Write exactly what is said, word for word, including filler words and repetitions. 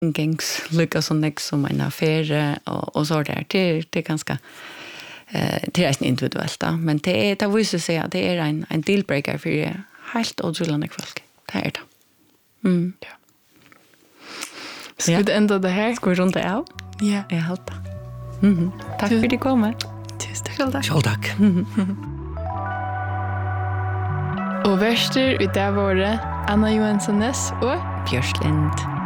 gängs lyckas som next som en affär och och så där det det är ganska eh det är individuellt då men det är det visar sig att det är en en dealbreaker för helt otroligt folk. Det är det. Mm. Ja. Ska vi ända det här? Ska vi runda av? Ja. Jag halta. Mhm. Tack för att du kom. Tusen tack. Själv tack. Och värster ut där var det Anna Johansson Ness och Björslind.